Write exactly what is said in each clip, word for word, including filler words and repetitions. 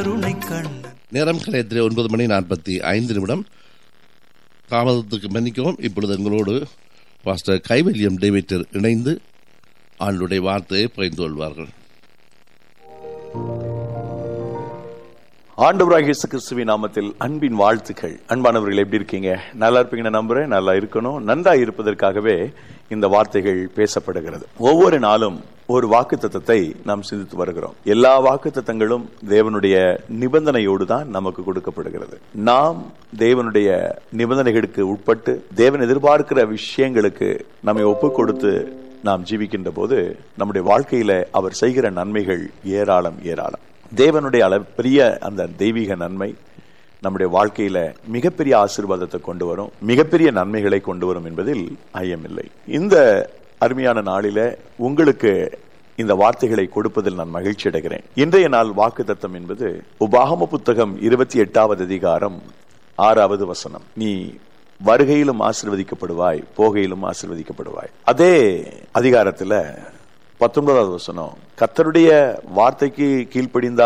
கருணை கண்ணன். நேரம் கலையத்திலே ஒன்பது மணி நாற்பத்தி ஐந்து நிமிடம். தாமதத்துக்கு மன்னிக்கவும். இப்பொழுது எங்களோடு பாஸ்டர் கைவல்யம் டேவிட்டர் இணைந்து ஆண்டுடைய வார்த்தையை பகிர்ந்து கொள்வார்கள். ஆண்டவராகிய இயேசு கிறிஸ்துவின் நாமத்தில் அன்பின் வாழ்த்துக்கள். அன்பானவர்கள், எப்படி இருக்கீங்க? நல்லா இருப்பீங்கன்னு நம்புறேன். நல்லா இருக்கணும். நன்றா இருப்பதற்காகவே இந்த வார்த்தைகள் பேசப்படுகிறது. ஒவ்வொரு நாளும் ஒரு வாக்குத்தத்தத்தை நாம் சிந்தித்து வருகிறோம். எல்லா வாக்குத்தத்தங்களும் தேவனுடைய நிபந்தனையோடு தான் நமக்கு கொடுக்கப்படுகிறது. நாம் தேவனுடைய நிபந்தனைகளுக்கு உட்பட்டு தேவன் எதிர்பார்க்கிற விஷயங்களுக்கு நம்மை ஒப்பு கொடுத்து நாம் ஜீவிக்கின்ற போது நம்முடைய வாழ்க்கையில அவர் செய்கிற நன்மைகள் ஏராளம் ஏராளம். தேவனுடைய அளவு பெரிய அந்த தெய்வீக நன்மை நம்முடைய வாழ்க்கையில மிகப்பெரிய ஆசீர்வாதத்தை கொண்டு வரும், மிகப்பெரிய நன்மைகளை கொண்டு வரும் என்பதில் ஐயமில்லை. இந்த அருமையான நாளில உங்களுக்கு இந்த வார்த்தைகளை கொடுப்பதில் நான் மகிழ்ச்சி அடைகிறேன். இன்றைய நாள் வாக்குத்தத்தம் என்பது உபாகம புத்தகம் இருபத்தி எட்டாவது அதிகாரம் ஆறாவது வசனம். நீ வருகையிலும் ஆசீர்வதிக்கப்படுவாய், போகையிலும் ஆசீர்வதிக்கப்படுவாய். அதே அதிகாரத்துல பத்தொன்பதாவது வசனம், கர்த்தருடைய வார்த்தைக்கு கீழ்ப்படிந்தா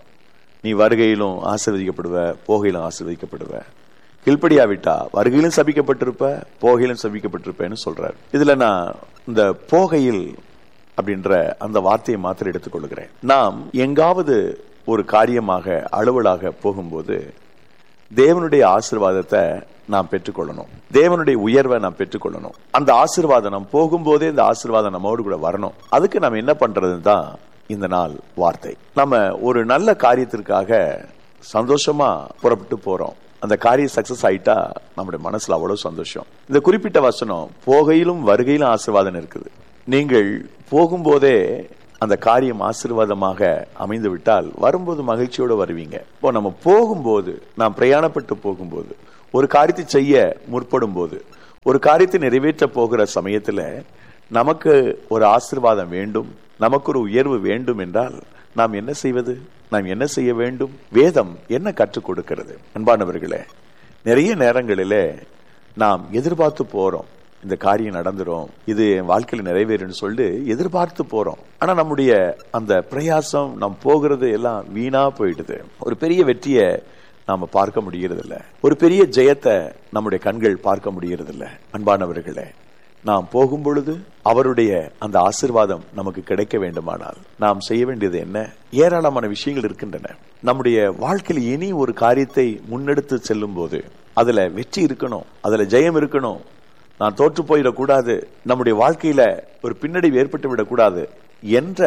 நீ வருகையிலும் ஆசீர்வதிக்கப்படுவ, போகையிலும் ஆசீர்வதிக்கப்படுவ. கீழ்ப்படியாவிட்டா வருகையிலும் சபிக்கப்பட்டிருப்ப, போகையிலும் சபிக்கப்பட்டிருப்பேன்னு சொல்றாரு. இதுல நான் இந்த போகையில் அப்படின்ற அந்த வார்த்தையை மாத்திரம் எடுத்துக்கொள்கிறேன். நாம் எங்காவது ஒரு காரியமாக அலுவலாக போகும்போது தேவனுடைய ஆசீர்வாதத்தை நாம் பெற்றுக்கொள்ளணும். தேவனுடைய உயர்வை நாம் பெற்றுக்கொள்ளணும். அந்த ஆசீர்வாதம் நாம் போகும்போதே இந்த ஆசீர்வாதம் நம்மோடு கூட வரணும். அதுக்கு நம்ம என்ன பண்றதுன்னு தான் இந்த நாள் வார்த்தை. நம்ம ஒரு நல்ல காரியத்திற்காக சந்தோஷமா புறப்பட்டு போறோம். அந்த காரியம் சக்சஸ் ஆயிட்டா நம்முடைய மனசுல அவ்வளவு சந்தோஷம். இந்த குறிப்பிட்ட வசனம் போகையிலும் வருகையிலும் ஆசீர்வாதம் இருக்குது. நீங்கள் போகும்போதே அந்த காரியம் ஆசீர்வாதமாக அமைந்து விட்டால் வரும்போது மகிழ்ச்சியோடு வருவீங்க. இப்போ நம்ம போகும்போது, நாம் பிரயாணப்பட்டு போகும்போது, ஒரு காரியத்தை செய்ய முற்படும் போது, ஒரு காரியத்தை நிறைவேற்ற போகிற சமயத்துல நமக்கு ஒரு ஆசீர்வாதம் வேண்டும், நமக்கு ஒரு உயர்வு வேண்டும் என்றால் நாம் என்ன செய்வது? நாம் என்ன செய்ய வேண்டும்? வேதம் என்ன கற்றுக் கொடுக்கிறது? அன்பானவர்களே, நிறைய நேரங்களிலே நாம் எதிர்பார்த்து போறோம், இந்த காரியம் நடந்துரும், இது என் வாழ்க்கையில் நிறைவேறுன்னு சொல்லி எதிர்பார்த்து போறோம். ஆனா நம்முடைய அந்த பிரயாசம், நாம் போகிறது எல்லாம் வீணா போயிடுது. ஒரு பெரிய வெற்றியை நாம பார்க்க முடிகிறது இல்ல, ஒரு பெரிய ஜெயத்தை நம்முடைய கண்கள் பார்க்க முடிகிறது இல்ல. அன்பானவர்களே, நாம் போகும் பொழுது அவருடைய அந்த ஆசீர்வாதம் நமக்கு கிடைக்க வேண்டுமானால் நாம் செய்ய வேண்டியது என்ன? ஏராளமான விஷயங்கள் இருக்கின்றன. நம்முடைய வாழ்க்கையில் இனி ஒரு காரியத்தை முன்னெடுத்து செல்லும் போது அதுல வெற்றி இருக்கணும், அதுல ஜெயம் இருக்கணும். நான் தோற்று போயிடக்கூடாது, நம்முடைய வாழ்க்கையில ஒரு பின்னடைவு ஏற்பட்டு விடக்கூடாது என்ற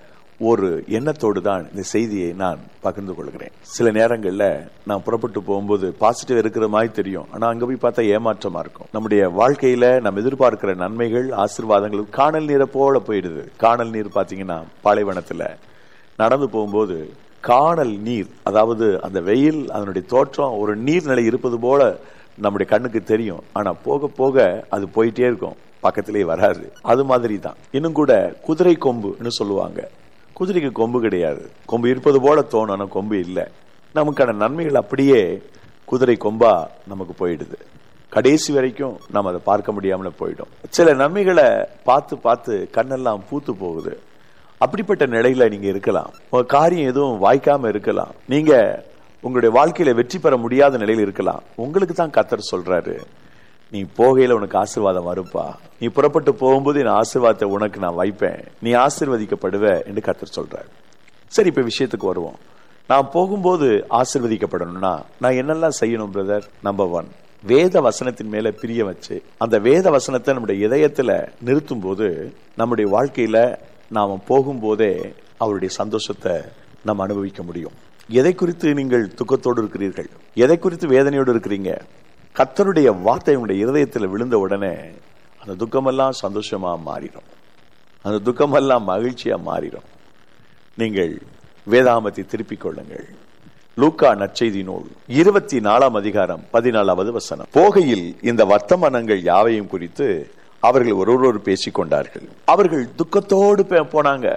ஒரு எண்ணத்தோடு தான் இந்த செய்தியை நான் பகிர்ந்து கொள்கிறேன். சில நேரங்கள்ல நான் புறப்பட்டு போகும்போது பாசிட்டிவ் இருக்கிற மாதிரி தெரியும், ஆனா அங்க போய் பார்த்தா ஏமாற்றமா இருக்கும். நம்முடைய வாழ்க்கையில நம்ம எதிர்பார்க்கிற நன்மைகள், ஆசீர்வாதங்கள் காணல் நீரை போல போயிடுது. காணல் நீர் பாத்தீங்கன்னா பாலைவனத்துல நடந்து போகும்போது காணல் நீர், அதாவது அந்த வெயில், அதனுடைய தோற்றம் ஒரு நீர்நிலை இருப்பது போல நம்முடைய கண்ணுக்கு தெரியும். ஆனா போக போக அது போயிட்டே இருக்கும், பக்கத்திலே வராது. அது மாதிரி தான் இன்னும் கூட குதிரை கொம்புன்னு சொல்லுவாங்க. குதிரைக்கு கொம்பு கிடையாது, கொம்பு இருப்பது போல தோணும், ஆனா கொம்பு இல்லை. நமக்கான நன்மைகள் அப்படியே குதிரை கொம்பா நமக்கு போயிடுது. கடைசி வரைக்கும் நம்ம அதை பார்க்க முடியாமல போயிடும். சில நன்மைகளை பார்த்து பார்த்து கண்ணெல்லாம் பூத்து போகுது. அப்படிப்பட்ட நிலையில நீங்க இருக்கலாம். உங்க காரியம் எதுவும் வாய்க்காம இருக்கலாம். நீங்க உங்களுடைய வாழ்க்கையில வெற்றி பெற முடியாத நிலையில் இருக்கலாம். உங்களுக்கு தான் கர்த்தர் சொல்றாரு, நீ போகையில உனக்கு ஆசீர்வாதம் வருப்பா, நீ புறப்பட்டு போகும்போது என் ஆசீர்வாதத்தை உனக்கு நான் வைப்பேன், நீ ஆசீர்வதிக்கப்படுவ என்று கர்த்தர் சொல்றாரு. சரி, இப்ப விஷயத்துக்கு வருவோம். நான் போகும்போது ஆசீர்வதிக்கப்படணும்னா நான் என்னெல்லாம் செய்யணும் பிரதர்? நம்பர் ஒன், வேத வசனத்தின் மேல பிரிய வச்சு அந்த வேத வசனத்தை நம்முடைய இதயத்துல நிறுத்தும் போது நம்முடைய வாழ்க்கையில நாம போகும்போதே அவருடைய சந்தோஷத்தை நாம் அனுபவிக்க முடியும். எதை குறித்து நீங்கள் துக்கத்தோடு இருக்கிறீர்கள்? எதை குறித்து வேதனையோடு இருக்கிறீங்க? கர்த்தருடைய வார்த்தை உங்களுடைய இருதயத்தில் விழுந்த உடனே அந்த துக்கமெல்லாம் சந்தோஷமா மாறிடும், அந்த துக்கமெல்லாம் மகிழ்ச்சியா மாறிடும். நீங்கள் வேதாகமத்தை திருப்பிக் கொள்ளுங்கள். லூக்கா நற்செய்தி நூல் இருபத்தி நாலாம் அதிகாரம் பதினாலாவது வசனம். போகையில் இந்த வர்த்தமானங்கள் யாவையும் குறித்து அவர்கள் ஒருவரோடு பேசிக் கொண்டார்கள். அவர்கள் துக்கத்தோடு போனாங்க.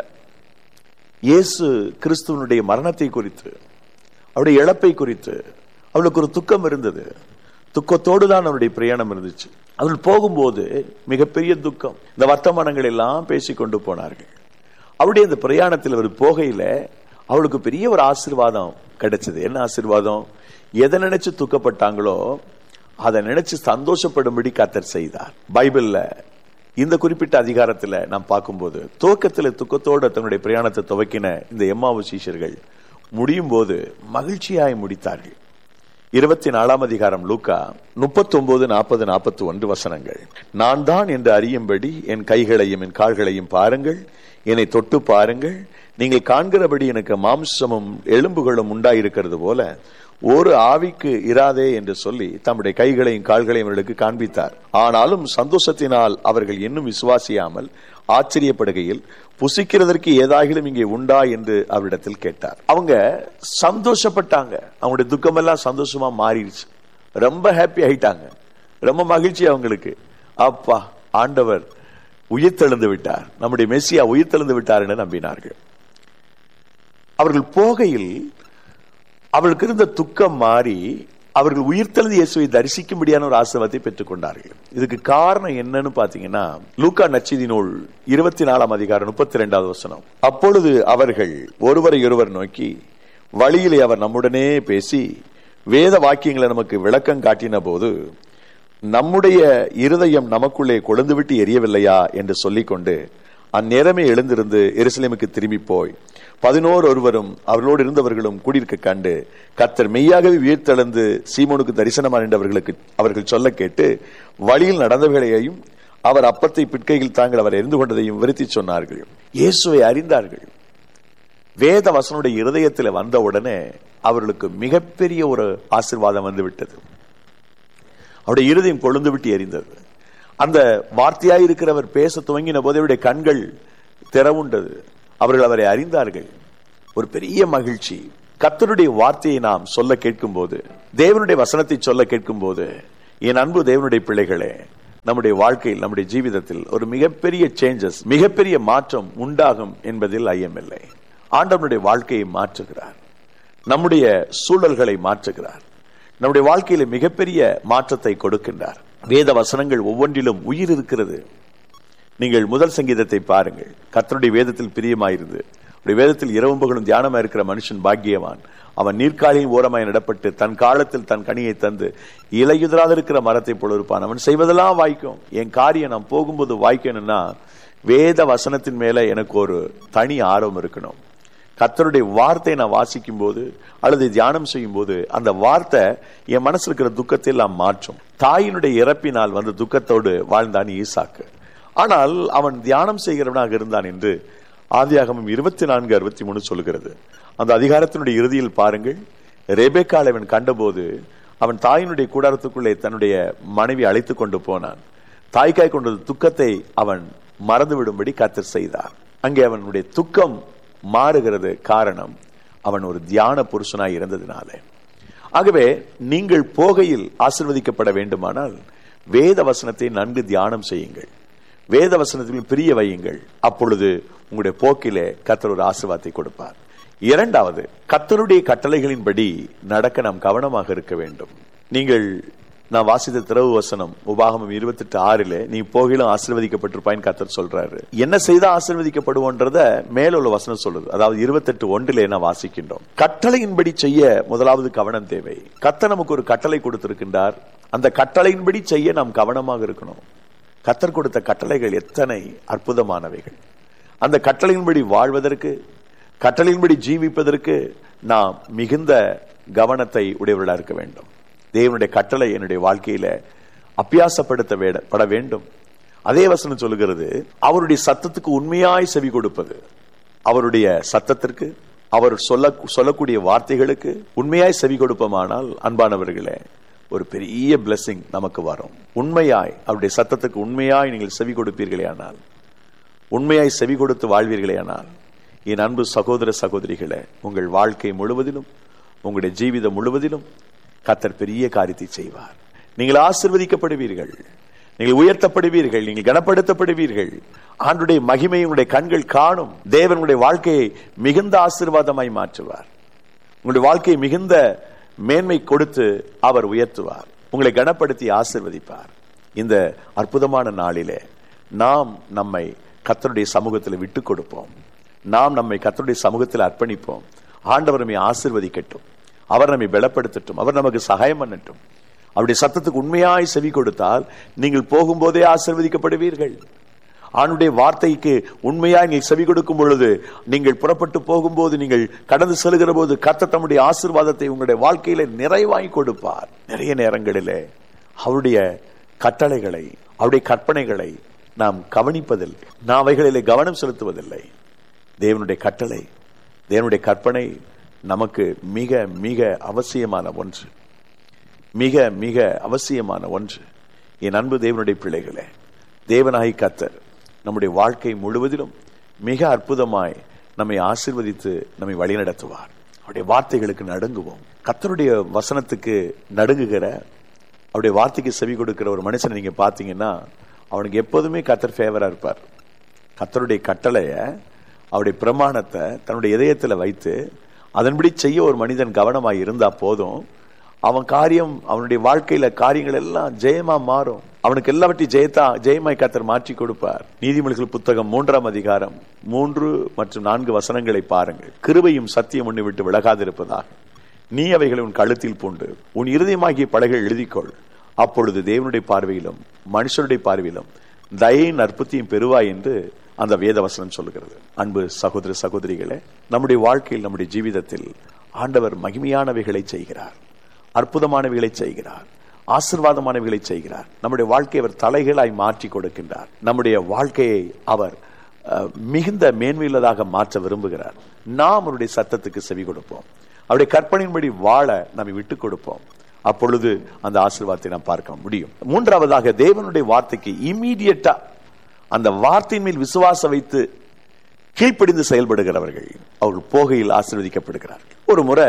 இயேசு கிறிஸ்துவனுடைய மரணத்தை குறித்து, அவருடைய இழப்பை குறித்து அவளுக்கு ஒரு துக்கம் இருந்தது. துக்கத்தோடு தான் அவருடைய பிரயாணம் இருந்துச்சு. அவர்கள் போகும்போது மிகப்பெரிய துக்கம். இந்த வர்த்தமானங்கள் எல்லாம் பேசிக்கொண்டு போனார்கள். அவருடைய இந்த பிரயாணத்தில் அவர் போகையில அவளுக்கு பெரிய ஒரு ஆசீர்வாதம் கிடைச்சது. என்ன ஆசீர்வாதம்? எதை நினைச்சு துக்கப்பட்டாங்களோ அதை நினைச்சு சந்தோஷப்படும்படி கர்த்தர் செய்தார். பைபிள்ல இந்த குறிப்பிட்ட அதிகாரத்துல நாம் பார்க்கும்போது, துவக்கத்துல துக்கத்தோட தன்னுடைய பிரயாணத்தை துவக்கின இந்த எம்மாவு சீஷர்கள் முடியும் போது மகிழ்ச்சியாய் முடித்தார்கள். இருபத்தி நாலாம் அதிகாரம் லூக்கா முப்பத்தி ஒன்பது நாற்பது நாற்பத்தி ஒன்று வசனங்கள். நான் தான் என்று அறியும்படி என் கைகளையும் என் கால்களையும் பாருங்கள், என்னை தொட்டு பாருங்கள், நீங்கள் காண்கிறபடி எனக்கு மாம்சமும் எலும்புகளும் உண்டாயிருக்கிறது போல ஒரு ஆவிக்கு இராதே என்று சொல்லி தம்முடைய கைகளையும் கால்களையும் அவர்களுக்கு காண்பித்தார். ஆனாலும் சந்தோஷத்தினால் அவர்கள் இன்னும் விசுவாசியாமல் ஆச்சரியப்படுகையில், புசிக்கிறதற்கு ஏதாகிலும் இங்கே உண்டா என்று அவரிடத்தில் கேட்டார். அவங்க சந்தோஷப்பட்டாங்க. அவங்களுடைய துக்கம் எல்லாம் சந்தோஷமா மாறிடுச்சு. ரொம்ப ஹாப்பி ஆயிட்டாங்க. ரொம்ப மகிழ்ச்சி அவங்களுக்கு. அப்பா, ஆண்டவர் உயிர்த்தெழுந்து விட்டார், நம்முடைய மெசியா உயிர்த்தெழுந்து விட்டார் என்று நம்பினார்கள். அவர்கள் போகையில் அவர்களுக்கு இருந்த துக்கம் மாறி அவர்கள் உயிர்த்தெழுந்த இயேசுவை தரிசிக்கும்படியான ஒரு ஆசீர்வாதத்தை பெற்றுக் கொண்டார்கள். இதுக்கு காரணம் என்னன்னு பாத்தீங்கன்னா, லூக்கா நற்செய்தி நூல் இருபத்தி நாலாம் அதிகாரம் முப்பத்தி இரண்டாவது வசனம். அப்பொழுது அவர்கள் ஒருவரை ஒருவர் நோக்கி, வழியிலே அவர் நம்முடனே பேசி வேத வாக்கியங்களை நமக்கு விளக்கம் காட்டின போது நம்முடைய இருதயம் நமக்குள்ளே கொழுந்துவிட்டு எரியவில்லையா என்று சொல்லிக்கொண்டு அந்நேரமே எழுந்திருந்து எருசலேமுக்கு திரும்பி போய் பதினோரு ஒருவரும் அவர்களோடு இருந்தவர்களும் கூடியிருக்க கண்டு கர்த்தர் மெய்யாகவே உயிர்த்தெழுந்து சீமோனுக்கு தரிசனமான என்றவர்களுக்கு அவர்கள் சொல்ல கேட்டு வழியில் நடந்தவர்களையும் அவர் அப்பத்தை பிட்கையில் தாங்கள் அவர் எரிந்து கொண்டதையும் விவரித்து சொன்னார்கள். இயேசுவை அறிந்தார்கள். வேத வசனுடைய இருதயத்தில் வந்த உடனே அவர்களுக்கு மிகப்பெரிய ஒரு ஆசீர்வாதம் வந்து விட்டது. அவருடைய இருதயம் கொழுந்து விட்டு எரிந்தது. அந்த வார்த்தையாய் இருக்கிறவர் பேச துவங்கின போது அவருடைய கண்கள் திறவுண்டது. அவர்கள் அவரை அறிந்தார்கள். ஒரு பெரிய மகிழ்ச்சி. கர்த்தருடைய வார்த்தையை நாம் சொல்ல கேட்கும் போது, தேவனுடைய வசனத்தை சொல்ல கேட்கும் போது, என் அன்பு தேவனுடைய பிள்ளைகளே, நம்முடைய வாழ்க்கையில் நம்முடைய ஜீவிதத்தில் ஒரு மிகப்பெரிய சேஞ்சஸ், மிகப்பெரிய மாற்றம் உண்டாகும் என்பதில் ஐயமில்லை. ஆண்டவனுடைய வாழ்க்கையை மாற்றுகிறார், நம்முடைய சூழல்களை மாற்றுகிறார், நம்முடைய வாழ்க்கையில மிகப்பெரிய மாற்றத்தை கொடுக்கின்றார். வேத வசனங்கள் ஒவ்வொன்றிலும் உயிர் இருக்கிறது. நீங்கள் முதல் சங்கீதத்தை பாருங்கள். கர்த்தருடைய வேதத்தில் பிரியமாயிருந்து வேதத்தில் இரவும் பகலும் தியானமா இருக்கிற மனுஷன் பாக்கியவான். அவன் நீர்க்காலில் ஓரமாய் நடப்பட்டு தன் காலத்தில் தன் கனியை தந்து இலையுதிராத இருக்கிற மரத்தை போல இருப்பான். அவன் செய்வதெல்லாம் வாய்க்கும். என் காரியம் நான் போகும்போது வாய்க்கணும்னா வேத வசனத்தின் மேல எனக்கு ஒரு தனி ஆர்வம் இருக்கணும். கர்த்தருடைய வார்த்தை நான் வாசிக்கும் போது அல்லது தியானம் செய்யும் போது அந்த வார்த்தை என் மனசுல இருக்கிற துக்கத்தை எல்லாம் மாற்றும். தாயினுடைய இறப்பினால் வந்த துக்கத்தோடு வாழ்ந்தான் ஈசாக்கு. ஆனால் அவன் தியானம் செய்கிறவனாக இருந்தான் என்று ஆதியாகமம் இருபத்தி நான்கு அறுபத்தி மூணு சொல்லுகிறது. அந்த அதிகாரத்தினுடைய இறுதியில் பாருங்கள், ரெபெக்காளை அவன் கண்டபோது அவன் தாயினுடைய கூடாரத்துக்குள்ளே தன்னுடைய மனைவி அழைத்து கொண்டு போனான். தாய்க்காய் கொண்டது துக்கத்தை அவன் மறந்து விடும்படி கர்த்தர் செய்தார். அங்கே அவனுடைய துக்கம் மாறுகிறது. காரணம், அவன் ஒரு தியான புருஷனாய் இருந்ததினாலே. ஆகவே நீங்கள் போகையில் ஆசீர்வதிக்கப்பட வேண்டுமானால் வேத வசனத்தை நன்கு தியானம் செய்யுங்கள், வேத வசனத்தில் பிரிய வையுங்கள். அப்பொழுது உங்களுடைய போக்கிலே கர்த்தர் ஒரு ஆசீர்வாதத்தை கொடுப்பார். இரண்டாவது, கர்த்தருடைய கட்டளைகளின்படி நடக்க நாம் கவனமாக இருக்க வேண்டும். நீங்கள் நான் வாசித்த திறவு வசனம் உபாகமம் இருபத்தி எட்டு ஆறிலே நீ போகிலும் ஆசீர்வதிக்கப்பட்டிருப்பாயின்னு கர்த்தர் சொல்றாரு. என்ன செய்தா ஆசீர்வதிக்கப்படுவோன்றத மேலுள்ள வசனம் சொல்லுது. அதாவது இருபத்தி எட்டு ஒன்றிலே நான் வாசிக்கின்றோம். கட்டளையின்படி செய்ய முதலாவது கவனம் தேவை. கர்த்தர் நமக்கு ஒரு கட்டளை கொடுத்திருக்கின்றார். அந்த கட்டளையின்படி செய்ய நாம் கவனமாக இருக்கணும். கர்த்தர் கொடுத்த கட்டளைகள் எத்தனை அற்புதமானவைகள். அந்த கட்டளையின்படி வாழ்வதற்கு, கட்டளையின்படி ஜீவிப்பதற்கு நாம் மிகுந்த கவனத்தை உடையவர்களாக இருக்க வேண்டும். தேவனுடைய கட்டளை என்னுடைய வாழ்க்கையில அபியாசப்படுத்தப்பட வேண்டும். அதே வசனம் சொல்லுகிறது, அவருடைய சத்தத்துக்கு உண்மையாய் செவி கொடுப்பது. அவருடைய சத்தத்திற்கு, அவர் சொல்ல சொல்லக்கூடிய வார்த்தைகளுக்கு உண்மையாய் செவி கொடுப்போமானால் அன்பானவர்களே, ஒரு பெரிய பிளெஸிங் நமக்கு வரும். உண்மையாய் அவருடைய சத்தத்துக்கு உண்மையாய் நீங்கள் செவி கொடுப்பீர்களே ஆனால், உண்மையாய் செவி கொடுத்து வாழ்வீர்களே ஆனால், என் அன்பு சகோதர சகோதரிகளே, உங்கள் வாழ்க்கை முழுவதிலும், உங்களுடைய ஜீவிதம் முழுவதிலும் கர்த்தர் பெரிய காரியத்தை செய்வார். நீங்கள் ஆசீர்வதிக்கப்படுவீர்கள், நீங்கள் உயர்த்தப்படுவீர்கள், நீங்கள் கனப்படுத்தப்படுவீர்கள். ஆண்டுடைய மகிமை உங்களுடைய கண்கள் காணும். தேவனுடைய வாழ்க்கையை மிகுந்த ஆசீர்வாதமாய் மாற்றுவார். உங்களுடைய வாழ்க்கையை மிகுந்த மேன்மை கொடுத்து அவர் உயர்த்துவார். உங்களை கனப்படுத்தி ஆசீர்வதிப்பார். இந்த அற்புதமான நாளிலே நாம் நம்மை கர்த்தருடைய சமூகத்தில் விட்டு கொடுப்போம். நாம் நம்மை கர்த்தருடைய சமூகத்தில் அர்ப்பணிப்போம். ஆண்டவர் நம்மை ஆசீர்வதிக்கட்டும், அவர் நம்மை பலப்படுத்தட்டும், அவர் நமக்கு சகாயம் பண்ணட்டும். அவருடைய சத்தத்துக்கு உண்மையாய் செவி கொடுத்தால் நீங்கள் போகும்போதே ஆசீர்வதிக்கப்படுவீர்கள். ஆண்டுடைய வார்த்தைக்கு உண்மையா நீங்கள் செவி கொடுக்கும் பொழுது, நீங்கள் புறப்பட்டு போகும்போது, நீங்கள் கடந்து செல்கிற போது கர்த்தர் தம்முடைய ஆசீர்வாதத்தை உங்களுடைய வாழ்க்கையில நிறைவாய் கொடுப்பார். நிறைய நேரங்களிலே அவருடைய கட்டளைகளை, அவருடைய கற்பனைகளை நாம் கவனிப்பதில்லை, நாம் அவைகளிலே கவனம் செலுத்துவதில்லை. தேவனுடைய கட்டளை, தேவனுடைய கற்பனை நமக்கு மிக மிக அவசியமான ஒன்று, மிக மிக அவசியமான ஒன்று. என் அன்பு தேவனுடைய பிள்ளைகளே, தேவனாய் கர்த்தர் நம்முடைய வாழ்க்கை முழுவதிலும் மிக அற்புதமாய் நம்மை ஆசீர்வதித்து நம்மை வழிநடத்துவார். அவருடைய வார்த்தைகளுக்கு நடுங்குவோம். கர்த்தருடைய வசனத்துக்கு நடுங்குகிற, அவருடைய வார்த்தைக்கு செவி கொடுக்கிற ஒரு மனுஷனை நீங்க பாத்தீங்கன்னா அவனுக்கு எப்போதுமே கர்த்தர் ஃபேவரா இருப்பார். கர்த்தருடைய கட்டளைய, அவருடைய பிரமாணத்தை தன்னுடைய இதயத்துல வைத்து அதன்படி செய்ய ஒரு மனிதன் கவனமாய் இருந்தா போதும், அவன் காரியம், அவனுடைய வாழ்க்கையில காரியங்கள் எல்லாம் ஜெயமா மாறும். அவனுக்கு எல்லாவற்றையும் ஜெயத்தா ஜெயமாய் கர்த்தர் மாற்றி கொடுப்பார். நீதிமொழிகள் புத்தகம் மூன்றாம் அதிகாரம் மூன்று மற்றும் நான்கு வசனங்களை பாருங்கள். கிருபையும் சத்தியம் உன்னை விட்டு விலகாதிருப்பதாக நீ அவைகளை உன் கழுத்தில் பூண்டு உன் இருதயமாகிய பலகைகள் எழுதிக்கொள். அப்பொழுது தேவனுடைய பார்வையிலும் மனுஷனுடைய பார்வையிலும் தயையின் அற்புத்தியும் பெறுவாய் என்று அந்த வேத வசனம் சொல்லுகிறது. அன்பு சகோதர சகோதரிகளே, நம்முடைய வாழ்க்கையில், நம்முடைய ஜீவிதத்தில் ஆண்டவர் மகிமையானவைகளை செய்கிறார், அற்புதமானவைகளை செய்கிறார், ஆசீர்வாதமானவைகளை செய்கிறார். நம்முடைய வாழ்க்கையை அவர் தலைகளாய் மாற்றி கொடுக்கின்றார். நம்முடைய வாழ்க்கையை அவர் மிகுந்த மேன்மையுள்ளதாக மாற்ற விரும்புகிறார். நாம் அவருடைய சத்தத்துக்கு செவி கொடுப்போம், அவருடைய கற்பனையின்படி வாழ நம்மை விட்டுக் கொடுப்போம். அப்பொழுது அந்த ஆசீர்வாதத்தை நாம் பார்க்க முடியும். மூன்றாவதாக, தேவனுடைய வார்த்தைக்கு இம்மீடியட்டா அந்த வார்த்தையின் மேல் விசுவாசம் வைத்து கீழ்ப்படிந்து செயல்படுகிறவர்கள் அவர்கள் போகையில் ஆசீர்வதிக்கப்படுகிறார்கள். ஒரு முறை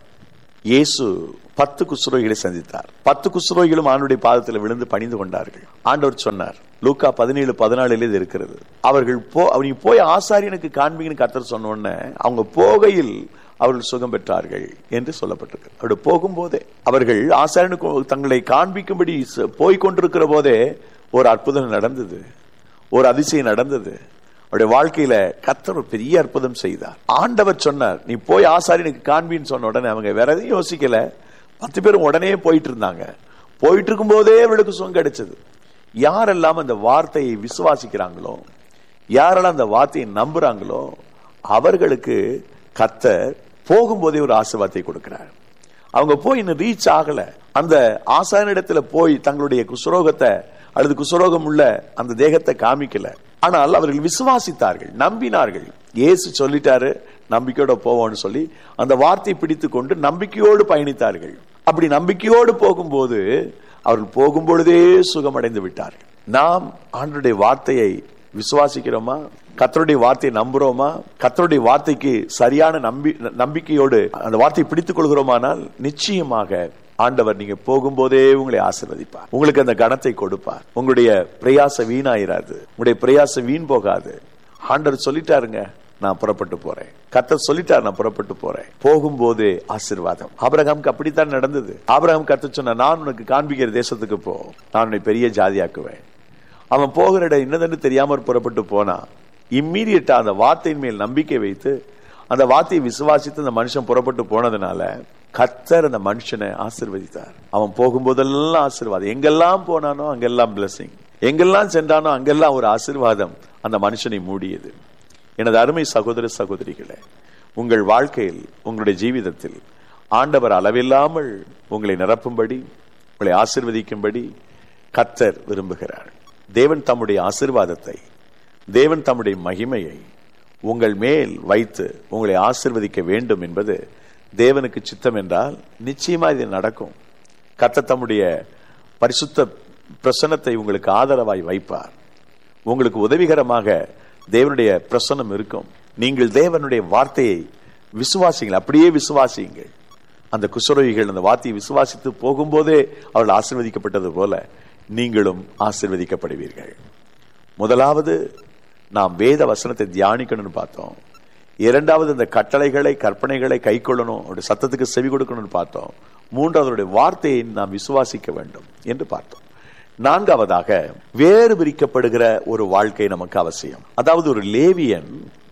இயேசு பத்து குஷ்ரோகிகளை சந்தித்தார். பத்து குஷ்ரோகிகளும் ஆண்டவருடைய பாதத்தில் விழுந்து பணிந்து கொண்டார்கள். ஆண்டவர் சொன்னார், லூக்கா பதினேழு பதினாலுல இது இருக்கிறது, அவர்கள் போ அவங்க போய் ஆசாரியனுக்கு காண்பீங்கன்னு கர்த்தர் சொன்ன உடனே அவங்க போகையில் அவர்கள் சுகம் பெற்றார்கள் என்று சொல்லப்பட்டிருக்கு. அப்படி போகும்போதே அவர்கள் ஆசாரியனுக்கு தங்களை காண்பிக்கும்படி போய் கொண்டிருக்கிற போதே ஒரு அற்புதம் நடந்தது, ஒரு அதிசயம் நடந்தது. அவருடைய வாழ்க்கையில கர்த்தர் ஒரு பெரிய அற்புதம் செய்தார். ஆண்டவர் சொன்னார், நீ போய் ஆசாரியனுக்கு காண்பின்னு சொன்ன உடனே அவங்க வேற எதையும் யோசிக்கல, பத்து பேரும் உடனே போயிட்டு இருந்தாங்க. போயிட்டு இருக்கும் போதே அவளுக்கு சுகம் கிடைச்சது. யாரெல்லாம் அந்த வார்த்தையை விசுவாசிக்கிறாங்களோ, யாரெல்லாம் அந்த வார்த்தையை நம்புறாங்களோ அவர்களுக்கு கர்த்தர் போகும்போதே ஒரு ஆசீர்வாதத்தை கொடுக்கிறார். அவங்க போய் இன்னும் ரீச் ஆகல, அந்த ஆசாரியனிடத்துல போய் தங்களுடைய குஷ்ரோகத்தை அல்லது குஷ்ரோகம் உள்ள அந்த தேகத்தை காமிக்கல. ஆனால் அவர்கள் விசுவாசித்தார்கள், நம்பினார்கள். இயேசு சொல்லிட்டாரு, நம்பிக்கையோட போவோம்னு சொல்லி அந்த வார்த்தையை பிடித்து கொண்டு நம்பிக்கையோடு பயணித்தார்கள். அப்படி நம்பிக்கையோடு போகும்போது அவர்கள் போகும்பொழுதே சுகமடைந்து விட்டார்கள். நாம் ஆண்டவருடைய வார்த்தையை விசுவாசிக்கிறோமா? கர்த்தருடைய வார்த்தையை நம்புறோமா? கர்த்தருடைய வார்த்தைக்கு சரியான நம்பி நம்பிக்கையோடு அந்த வார்த்தையை பிடித்துக் கொள்கிறோமானால் நிச்சயமாக ஆண்டவர் நீங்க போகும்போதே உங்களை ஆசீர்வதிப்பார், உங்களுக்கு அந்த கனத்தை கொடுப்பார். உங்களுடைய பிரயாச வீணாயிராது, உங்களுடைய பிரயாச வீண் போகாது. ஆண்டவர் சொல்லிட்டாருங்க, நான் புறப்பட்டு போறேன். கர்த்தர் சொல்லிட்டார், நான் புறப்பட்டு போறேன். போகும்போது ஆசீர்வாதம். ஆபிரகாமுக்கு அப்படித்தான் நடந்தது. ஆபிரகாம் கர்த்தர் சொன்ன, நான் உனக்கு காண்பிக்கிற தேசத்துக்கு போ, நான் உன்னை பெரிய ஜாதியாக்குவேன். அவன் போகிற இடம் என்னதென்று தெரியாம புறப்பட்டு போனா, இம்மீடியட்டா அந்த வார்த்தையின் மேல் நம்பிக்கை வைத்து அந்த வார்த்தையை விசுவாசித்து அந்த மனுஷன் புறப்பட்டு போனதுனால கர்த்தர் அந்த மனுஷனை ஆசீர்வதித்தார். அவன் போகும்போதெல்லாம் ஆசீர்வாதம், எங்கெல்லாம் போனானோ அங்கெல்லாம் பிளஸிங், எங்கெல்லாம் சென்றானோ அங்கெல்லாம் ஒரு ஆசீர்வாதம் அந்த மனுஷனை மூடியது. எனது அருமை சகோதர சகோதரிகளே, உங்கள் வாழ்க்கையில், உங்களுடைய ஜீவிதத்தில் ஆண்டவர் அளவில்லாமல் உங்களை நிரப்பும்படி, உங்களை ஆசீர்வதிக்கும்படி கர்த்தர் விரும்புகிறார். தேவன் தம்முடைய ஆசீர்வாதத்தை, தேவன் தம்முடைய மகிமையை உங்கள் மேல் வைத்து உங்களை ஆசீர்வதிக்க வேண்டும் என்பது தேவனுக்கு சித்தம் என்றால் நிச்சயமா இது நடக்கும். கர்த்தர் தம்முடைய பரிசுத்த பிரசன்னத்தை உங்களுக்கு ஆதரவாய் வைப்பார். உங்களுக்கு உதவிகரமாக தேவனுடைய பிரசன்னம் இருக்கும். நீங்கள் தேவனுடைய வார்த்தையை விசுவாசிங்கள், அப்படியே விசுவாசியுங்கள். அந்த குஷ்ரோகிகள் அந்த வார்த்தையை விசுவாசித்து போகும்போதே அவர்கள் ஆசீர்வதிக்கப்பட்டது போல நீங்களும் ஆசீர்வதிக்கப்படுவீர்கள். முதலாவது நாம் வேத வசனத்தை தியானிக்கணும்னு பார்த்தோம். இரண்டாவது இந்த கட்டளைகளை, கற்பனைகளை கை கொள்ளணும், அவருடைய சத்தத்துக்கு செவி கொடுக்கணும்னு பார்த்தோம். மூன்றாவது வார்த்தையை நாம் விசுவாசிக்க வேண்டும் என்று பார்த்தோம். நான்காவதாக வேறு பிரிக்கப்படுகிற ஒரு வாழ்க்கை நமக்கு அவசியம். அதாவது ஒரு லேவியன்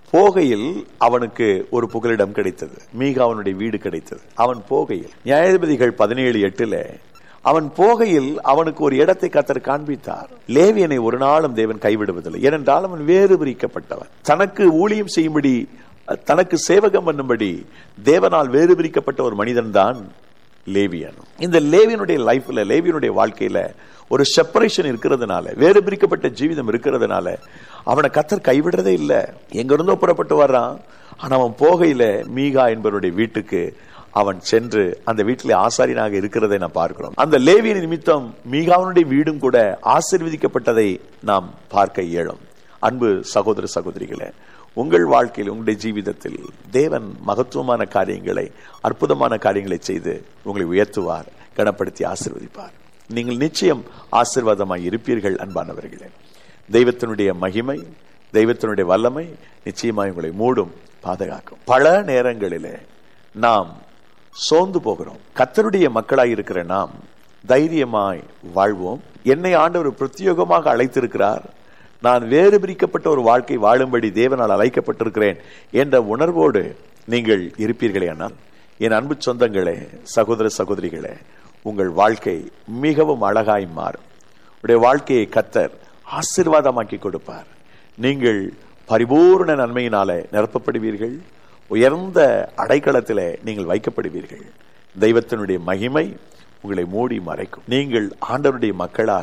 போகையில் அவனுக்கு ஒரு புகலிடம் கிடைத்தது. மீகாவனுடைய வீடு கிடைத்தது. அவன் போகையில், நியாயாதிபதிகள் பதினேழு எட்டுல அவன் போகையில் அவனுக்கு ஒரு இடத்தை கர்த்தர் காண்பித்தார். லேவியனை ஒரு நாளும் தேவன் கைவிடுவதில்லை. ஏனென்றால் அவன் வேறு பிரிக்கப்பட்டவன். தனக்கு ஊழியம் செய்யும்படி, தனக்கு சேவகம் பண்ணும்படி தேவனால் வேறு பிரிக்கப்பட்ட ஒரு மனிதன் தான் லேவியன். இந்த லேவியனுடைய லைஃப்ல, லேவியனுடைய வாழ்க்கையில ஒரு செப்பரேஷன் இருக்கிறதுனால, வேறு பிரிக்கப்பட்ட ஜீவிதம் இருக்கிறதுனால அவனை கர்த்தர் கைவிடுறதே இல்லை. எங்க இருந்தோ புறப்பட்டு வர்றான். ஆனா அவன் போகையில மீகா என்பவருடைய வீட்டுக்கு அவன் சென்று அந்த வீட்டிலே ஆசாரியனாக இருக்கிறதை நாம் பார்க்கிறோம். அந்த லேவியின் நிமித்தம் மீகாவனுடைய வீடும் கூட ஆசீர்வதிக்கப்பட்டதை நாம் பார்க்க இயலும். அன்பு சகோதர சகோதரிகளே, உங்கள் வாழ்க்கையில், உங்களுடைய ஜீவிதத்தில் தேவன் மகத்துவமான காரியங்களை, அற்புதமான காரியங்களை செய்து உங்களை உயர்த்துவார், கனப்படுத்தி ஆசீர்வதிப்பார். நீங்கள் நிச்சயம் ஆசீர்வாதமாய் இருப்பீர்கள். அன்பானவர்களே, தெய்வத்தினுடைய மகிமை, தெய்வத்தினுடைய வல்லமை நிச்சயமாய் உங்களை மூடும், பாதுகாக்கும். பல நேரங்களிலே நாம் சோர்ந்து போகிறோம். கர்த்தருடைய மக்களாய் இருக்கிற நாம் தைரியமாய் வாழ்வோம். என்னை ஆண்டவர் பிரத்யேகமாக அழைத்திருக்கிறார், நான் வேறு பிரிக்கப்பட்ட ஒரு வாழ்க்கை வாழும்படி தேவனால் அழைக்கப்பட்டிருக்கிறேன் என்ற உணர்வோடு நீங்கள் இருப்பீர்களே. ஆனால் என் அன்பு சொந்தங்களே, சகோதர சகோதரிகளே, உங்கள் வாழ்க்கை மிகவும் அழகாய் மாறும். உடைய வாழ்க்கையை கர்த்தர் ஆசீர்வாதமாக்கி கொடுப்பார். நீங்கள் பரிபூர்ண நன்மையினாலே நிரப்பப்படுவீர்கள். உயர்ந்த அடைக்கலத்திலே நீங்கள் வைக்கப்படுவீர்கள். தெய்வத்தினுடைய மகிமை உங்களை மூடி மறைக்கும். நீங்கள் ஆண்டவருடைய மக்களாக,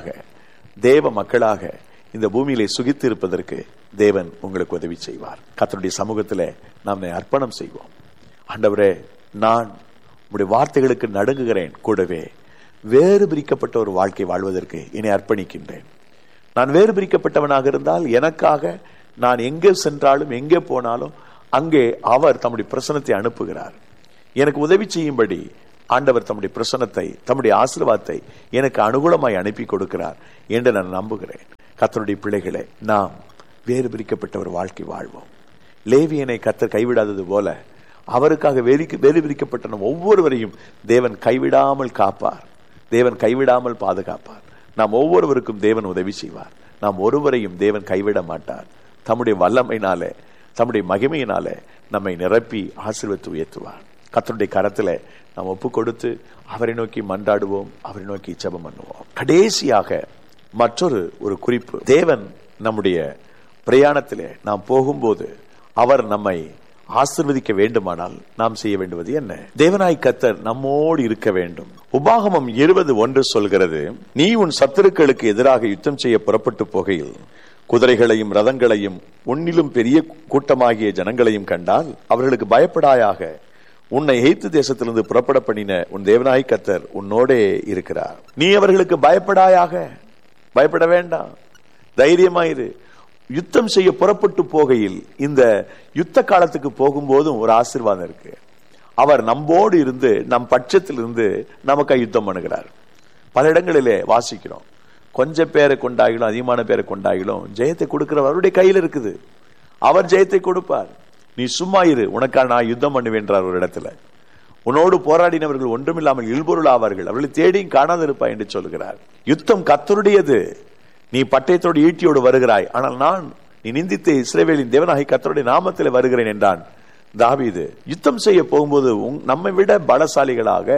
தேவ மக்களாக இந்த பூமியிலே சுகித்து இருப்பதற்கு தேவன் உங்களுக்கு உதவி செய்வார். கர்த்தருடைய சமூகத்திலே நாம் அர்ப்பணம் செய்வோம். ஆண்டவரே, நான் உங்களுடைய வார்த்தைகளுக்கு நடுங்குகிறேன். கூடவே வேறு பிரிக்கப்பட்ட ஒரு வாழ்க்கை வாழ்வதற்கு என்னை அர்ப்பணிக்கின்றேன். நான் வேறு பிரிக்கப்பட்டவனாக இருந்தால் எனக்காக நான் எங்கே சென்றாலும், எங்கே போனாலும் அங்கே அவர் தம்முடைய பிரசன்னத்தை அனுப்புகிறார். எனக்கு உதவி செய்யும்படி ஆண்டவர் தம்முடைய பிரசன்னத்தை, தம்முடைய ஆசீர்வாதத்தை எனக்கு அனுகூலமாய் அனுப்பி கொடுக்கிறார் என்று நான் நம்புகிறேன். கர்த்தருடைய பிள்ளைகளே, நாம் வேறு பிரிக்கப்பட்ட ஒரு வாழ்க்கை வாழ்வோம். லேவியனை கர்த்தர் கைவிடாதது போல அவருக்காக வேறு வேறு பிரிக்கப்பட்ட நம் ஒவ்வொருவரையும் தேவன் கைவிடாமல் காப்பார், தேவன் கைவிடாமல் பாதுகாப்பார். நாம் ஒவ்வொருவருக்கும் தேவன் உதவி செய்வார். நாம் ஒருவரையும் தேவன் கைவிட மாட்டார். தம்முடைய வல்லமையினாலே, தம்முடைய மகிமையினாலே நம்மை நிரப்பி ஆசீர்வதித்து உயர்த்துவார். கர்த்தருடைய கரத்திலே நாம் ஒப்பு கொடுத்து அவரை நோக்கி மன்றாடுவோம், அவரை நோக்கி ஜெபம் பண்ணுவோம். கடைசியாக மற்றொரு ஒரு குறிப்பு. தேவன் நம்முடைய பிரயாணத்திலே நாம் போகும்போது அவர் நம்மை ஆசீர்வதிக்க வேண்டுமானால் நாம் செய்ய வேண்டுவது என்ன? தேவனாய் கர்த்தர் நம்மோடு இருக்க வேண்டும். உபாகமம் இருபது ஒன்று சொல்கிறது, நீ உன் சத்துருக்களுக்கு எதிராக யுத்தம் செய்ய புறப்பட்டு போகையில் குதிரைகளையும் ரதங்களையும் உன்னிலும் பெரிய கூட்டமாகிய ஜனங்களையும் கண்டால் அவர்களுக்கு பயப்படாயாக. உன்னை எகிப்து தேசத்திலிருந்து புறப்பட பண்ணின உன் தேவனாய் கர்த்தர் உன்னோடே இருக்கிறார். நீ அவர்களுக்கு பயப்படாயாக. பயப்பட வேண்டாம், தைரியமாயிரு. யுத்தம் செய்ய புறப்பட்டு போகையில், இந்த யுத்த காலத்துக்கு போகும்போதும் ஒரு ஆசீர்வாதம் இருக்கு. அவர் நம்மோடு இருந்து, நம் பட்சத்தில் இருந்து நமக்கு யுத்தம் பண்ணுகிறார். பல இடங்களிலே வாசிக்கிறோம், கொஞ்சம் பேரை கொண்டாகிலும் அதிகமான பேரை கொண்டாகிலும் ஜெயத்தை கொடுக்கிறவர் அவருடைய கையில் இருக்குது. அவர் ஜெயத்தை கொடுப்பார். நீ சும்மா இரு, உனக்காக நான் யுத்தம் பண்ணுவேன்றார் ஒரு இடத்துல. உன்னோடு போராடினவர்கள் ஒன்றுமில்லாமல் இல்பொருள் ஆவார்கள், அவர்களை தேடியும் காணாது இருப்பாய் என்று சொல்கிறார். யுத்தம் கர்த்தருடையது. நீ பட்டயத்தோடு ஈட்டியோடு வருகிறாய், ஆனால் நான் நீ நிந்தித்த இஸ்ரவேலின் தேவனாகிய கர்த்தருடைய நாமத்தில் வருகிறேன் என்றான் தாவீது. யுத்தம் செய்ய போகும்போது நம்மை விட பலசாலிகளாக,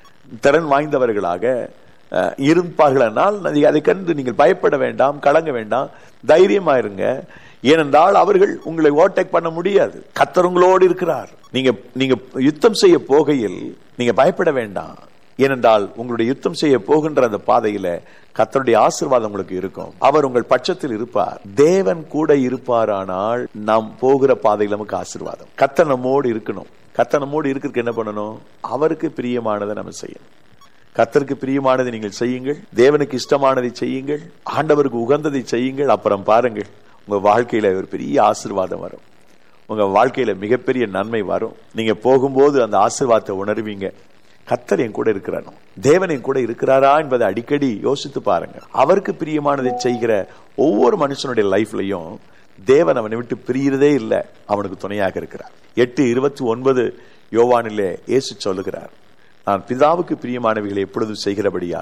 திறன் வாய்ந்தவர்களாக இருப்பார்களானால் அதை கண்டு நீங்கள் பயப்பட வேண்டாம், கலங்க வேண்டாம், தைரியமாயிருங்க. ஏனென்றால் அவர்கள் உங்களை ஓவர்டேக் பண்ண முடியாது. கர்த்தர் உங்களோடு இருக்கிறார். நீங்க நீங்க யுத்தம் செய்ய போகையில் நீங்க பயப்பட வேண்டாம். ஏனென்றால் உங்களுடைய யுத்தம் செய்ய போகின்ற அந்த பாதையில கர்த்தருடைய ஆசீர்வாதம் உங்களுக்கு இருக்கும். அவர் உங்கள் பட்சத்தில் இருப்பார். தேவன் கூட இருப்பாரானால் நாம் போகிற பாதையில் நமக்கு ஆசீர்வாதம். கர்த்தர் நம்மோடு இருக்கணும். கர்த்தர் நம்மோடு இருக்கிறதுக்கு என்ன பண்ணணும்? அவருக்கு பிரியமானதை நம்ம செய்யணும். கர்த்தருக்கு பிரியமானதை நீங்கள் செய்யுங்கள், தேவனுக்கு இஷ்டமானதை செய்யுங்கள், ஆண்டவருக்கு உகந்ததை செய்யுங்கள். அப்புறம் பாருங்கள், உங்க வாழ்க்கையில ஒரு பெரிய ஆசீர்வாதம் வரும். உங்க வாழ்க்கையில மிகப்பெரிய நன்மை வரும். நீங்க போகும்போது அந்த ஆசீர்வாதத்தை உணர்வீங்க. கர்த்தர் என் கூட இருக்கிறானோ, தேவன் என் கூட இருக்கிறாரா என்பதை அடிக்கடி யோசித்து பாருங்க. அவருக்கு பிரியமானதை செய்கிற ஒவ்வொரு மனுஷனுடைய லைஃப்லையும் தேவன் அவனை விட்டு பிரியறதே இல்லை, அவனுக்கு துணையாக இருக்கிறார். எட்டு இருபத்தி ஒன்பது யோவானிலே இயேசு சொல்லுகிறார், நான் பிதாவுக்கு பிரியமானவைகளை எப்பொழுதும் செய்கிறபடியால்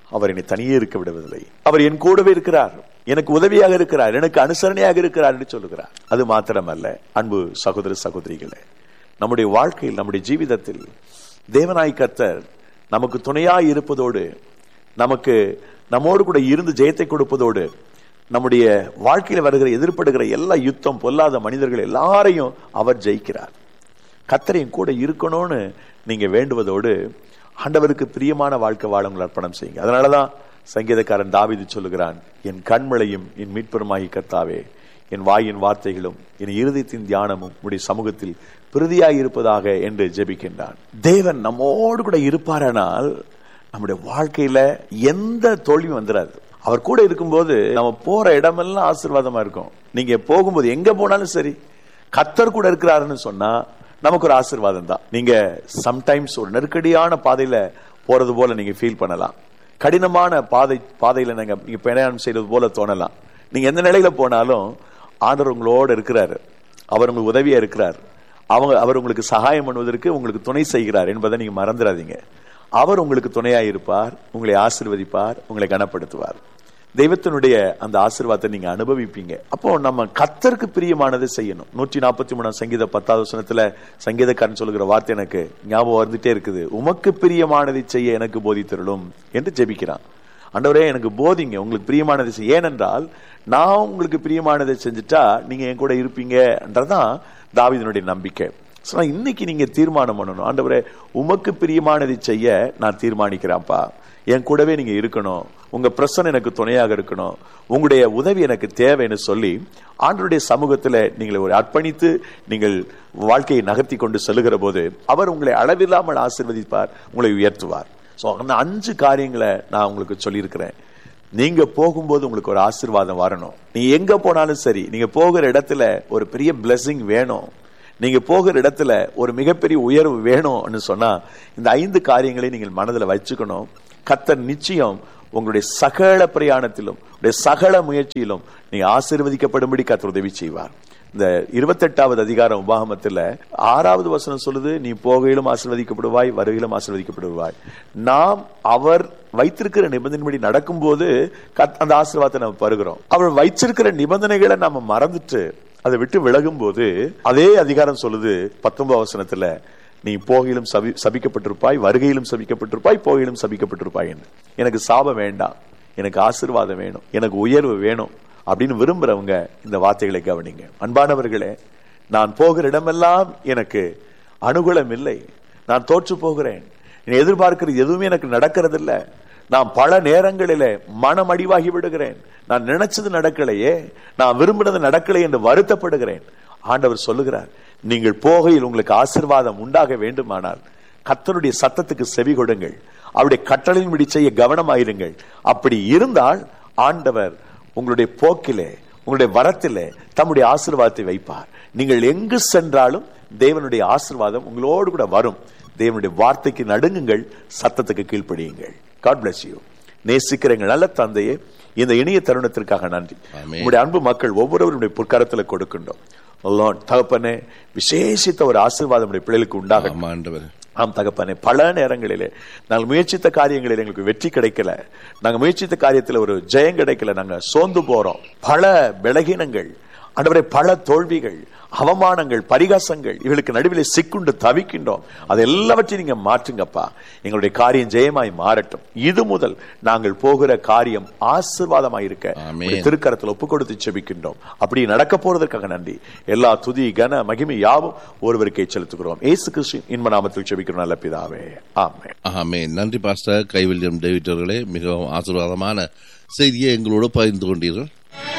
அவர் என்னை தனியே இருக்க விடுவதில்லை. அவர் என் கூடவே இருக்கிறார், எனக்கு உதவியாக இருக்கிறார், எனக்கு அனுசரணையாக இருக்கிறார் என்று சொல்லுகிறார். அது மாத்திரமல்ல, அன்பு சகோதர சகோதரிகளே, நம்முடைய வாழ்க்கையில், நம்முடைய ஜீவிதத்தில் தேவனாய் கர்த்தர் நமக்கு துணையாய் இருப்பதோடு, நமக்கு நம்மோடு கூட இருந்து ஜெயத்தை கொடுப்பதோடு, நம்முடைய வாழ்க்கையில வருகிற எதிர்ப்படுகிற எல்லா யுத்தம், பொல்லாத மனிதர்கள் எல்லாரையும் அவர் ஜெயிக்கிறார். கர்த்தரையும் கூட இருக்கணும்னு நீங்க வேண்டுவதோடு, ஆண்டவருக்கு பிரியமான வாழ்க்கை வாழ உங்களை அர்ப்பணம் செய்யுங்க. அதனாலதான் சங்கீதக்காரன் தாவீது சொல்லுகிறான், என் கண்மலையும் என் மீட்பருமாகி கர்த்தாவே, என் வாயின் வார்த்தைகளும் என் இருதயத்தின் தியானமும் உடைய சமூகத்தில் பிரதியாய் இருப்பதாக என்று ஜெபிக்கின்றான். தேவன் நம்மோடு கூட இருப்பாரானால் நம்முடைய வாழ்க்கையில எந்த தோல்வியும் வந்துடாது. அவர் கூட இருக்கும்போது நம்ம போற இடமெல்லாம் ஆசீர்வாதமா இருக்கும். நீங்க போகும்போது எங்க போனாலும் சரி, கர்த்தர் கூட இருக்கிறாருன்னு சொன்னா நமக்கு ஒரு ஆசீர்வாதம் தான். நீங்க சம்டைம்ஸ் ஒரு நெருக்கடியான பாதையில போறது போல நீங்க ஃபீல் பண்ணலாம். கடினமான பாதை பாதையில நீங்க நீங்க பிரயாணம் செய்யறது போல தோணலாம். நீங்க எந்த நிலையில போனாலும் ஆண்டவர் உங்களோட இருக்கிறாரு, அவர் உங்களுக்கு உதவியா இருக்கிறார், அவங்க அவர் உங்களுக்கு சகாயம் பண்ணுவதற்கு உங்களுக்கு துணை செய்கிறார் என்பதை நீங்க மறந்துடாதீங்க. அவர் உங்களுக்கு துணையாய் இருப்பார், உங்களை ஆசீர்வதிப்பார், உங்களை கனப்படுத்துவார். தெய்வத்தினுடைய அந்த ஆசீர்வாதத்தை நீங்க அனுபவிப்பீங்க. அப்போ நம்ம கர்த்தருக்கு பிரியமானதை செய்யணும். நூற்றி நாற்பத்தி மூணாம் சங்கீத பத்தாவது வசனத்துல சங்கீதக்காரன் சொல்லுகிற வார்த்தை எனக்கு ஞாபகம் வந்துட்டே இருக்குது. உமக்கு பிரியமானதை செய்ய எனக்கு போதித்தருளும் என்று ஜெபிக்கிறான். ஆண்டவரே, எனக்கு போதிங்க, உங்களுக்கு பிரியமானதை செய்ய. ஏனென்றால் நான் உங்களுக்கு பிரியமானதை செஞ்சுட்டா நீங்க என் கூட இருப்பீங்கன்றதான் தாவீதினுடைய நம்பிக்கை. இன்னைக்கு நீங்க தீர்மானம் பண்ணணும், ஆண்டவரே உமக்கு பிரியமானதை செய்ய நான் தீர்மானிக்கிறேன்ப்பா, என் கூடவே நீங்க இருக்கணும், உங்க பிரசன்னம் எனக்கு துணையாக இருக்கணும், உங்களுடைய உதவி எனக்கு தேவைன்னு சொல்லி ஆண்டவருடைய சமூகத்துல நீங்களை ஒரு அர்ப்பணித்து நீங்கள் வாழ்க்கையை நகர்த்தி கொண்டு செல்லுகிற போது அவர் உங்களை அளவில்லாமல் ஆசீர்வதிப்பார், உங்களை உயர்த்துவார். சோ அந்த அஞ்சு காரியங்களை நான் உங்களுக்கு சொல்லியிருக்கிறேன். நீங்க போகும்போது உங்களுக்கு ஒரு ஆசீர்வாதம் வரணும். நீங்க எங்க போனாலும் சரி, நீங்க போகிற இடத்துல ஒரு பெரிய பிளெஸிங் வேணும், நீங்க போகிற இடத்துல ஒரு மிகப்பெரிய உயர்வு வேணும்னு சொன்னா இந்த ஐந்து காரியங்களை நீங்கள் மனதில் வச்சுக்கணும். கர்த்தர் நிச்சயம் உங்களுடைய சகல பிரயாணத்திலும் சகல முயற்சியிலும் நீங்க ஆசீர்வதிக்கப்படும்படி கர்த்தர் உதவி செய்வார். இந்த இருபத்தி எட்டாவது அதிகாரம் உபாகமத்துல ஆறாவது வசனம் சொல்லுது, நீ போகையிலும் ஆசீர்வதிக்கப்படுவாய், வருகையிலும் ஆசீர்வதிக்கப்படுவாய். நாம் அவர் வைத்திருக்கிற நிபந்தனைப்படி நடக்கும் போது அந்த ஆசீர்வாதத்தை நம்ம பெறுகிறோம். அவர் வைச்சிருக்கிற நிபந்தனைகளை நம்ம மறந்துட்டு அதை விட்டு விலகும் போது அதே அதிகாரம் சொல்லுது பத்தொன்பது வசனத்துல, நீ போகையிலும் சபி சபிக்கப்பட்டிருப்பாய், வருகையிலும் சபிக்கப்பட்டிருப்பாய், போகையிலும் சபிக்கப்பட்டிருப்பாய் என்று. எனக்கு சாபம் வேண்டாம், எனக்கு ஆசீர்வாதம் வேணும், எனக்கு உயர்வு வேணும் அப்படின்னு விரும்புறவங்க இந்த வார்த்தைகளை கவனிங்க. அன்பானவர்களே, நான் போகிற இடமெல்லாம் எனக்கு அனுகூலம் இல்லை, நான் தோற்று போகிறேன், எதிர்பார்க்கிறது எதுவுமே எனக்கு நடக்கிறது இல்லை, நான் பல நேரங்களிலே மனம் அடிவாகி விடுகிறேன், நான் நினைச்சது நடக்கலையே, நான் விரும்பினது நடக்கலை என்று வருத்தப்படுகிறேன். ஆண்டவர் சொல்லுகிறார், நீங்கள் போகையில் உங்களுக்கு ஆசீர்வாதம் உண்டாக வேண்டுமானால் கர்த்தருடைய சத்தத்துக்கு செவி கொடுங்கள், அவருடைய கட்டளையின்படி செய்ய கவனமாயிருங்கள். அப்படி இருந்தால் ஆண்டவர் உங்களுடைய போக்கிலே, உங்களுடைய வரத்திலே தம்முடைய ஆசீர்வாதத்தை வைப்பார். நீங்கள் எங்கு சென்றாலும் தேவனுடைய ஆசீர்வாதம் உங்களோடு கூட வரும். தேவனுடைய வார்த்தைக்கு நடுங்குங்கள், சத்தத்துக்கு கீழ்ப்படியுங்கள். God bless you. நேசிக்கிற எங்கள் நல்ல தந்தையே, இந்த இனிய தருணத்திற்காக நன்றி. உங்களுடைய அன்பு மக்கள் ஒவ்வொருவருடைய பொற்காரத்துல கொடுக்கின்றோம். தகப்பனே, விசேஷித்த ஒரு ஆசீர்வாதம் பிள்ளைகளுக்கு உண்டாகும். ஆம் தகப்பனே, பல நேரங்களிலே நாங்கள் முயற்சித்த காரியங்களில் எங்களுக்கு வெற்றி கிடைக்கல, நாங்க முயற்சித்த காரியத்தில் ஒரு ஜெயம் கிடைக்கல, நாங்க சோர்ந்து போறோம். பல பலகீனங்கள் ஆண்டவரே, பல தோல்விகள், அவமானங்கள், பரிகாசங்கள், இவளுக்கு நடுவில் சிக்குண்டு தவிக்கின்றோம். அது எல்லாவற்றையும் நீங்க மாற்றுங்கப்பா. எங்களுடைய காரியம் ஜெயமாய் மாறட்டும். இது முதல் நாங்கள் போகிற காரியம் ஆசீர்வாதமாயிருக்க திருக்கரத்தில் ஒப்பு கொடுத்து செபிக்கின்றோம். அப்படி நடக்க போறதற்காக நன்றி. எல்லா துதி கன மகிமை யாவும் ஒருவருக்கே செலுத்துகிறோம். இயேசு கிறிஸ்துவின் இன்ப நாமத்தில் செபிக்கிறோம் நல்ல பிதாவே, ஆமென். ஆமென். நன்றி பாஸ்டர் கைவில்யம் டேவிட் அவர்களே, மிகவும் ஆசீர்வாதமான செய்தியை எங்களோடு பகிர்ந்து கொண்டீர்கள்.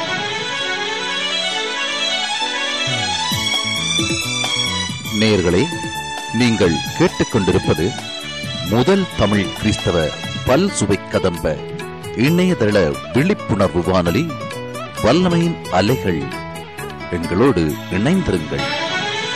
நேயர்களே, நீங்கள் கேட்டுக்கொண்டிருப்பது முதல் தமிழ் கிறிஸ்தவ பல் சுவை கதம்ப இணையதள விழிப்புணர்வு வானொலி வல்லமையின் அலைகள். எங்களோடு இணைந்திருங்கள்.